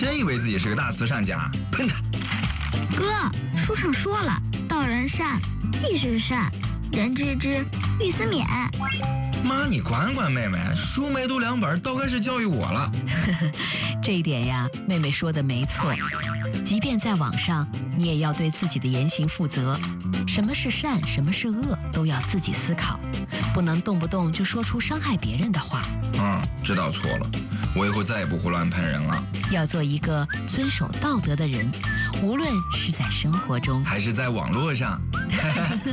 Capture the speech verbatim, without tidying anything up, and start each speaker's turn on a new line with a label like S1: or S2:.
S1: 真以为自己是个大慈善家，喷他！
S2: 哥，书上说了，道人善，即是善，人知之，欲思勉。
S1: 妈，你管管妹妹，书没读两本，倒该是教育我了。
S3: 这一点呀，妹妹说的没错。即便在网上，你也要对自己的言行负责。什么是善，什么是恶，都要自己思考，不能动不动就说出伤害别人的话。
S1: 嗯，知道错了，我以后再也不胡乱喷人了。
S3: 要做一个遵守道德的人，无论是在生活中，
S1: 还是在网络上。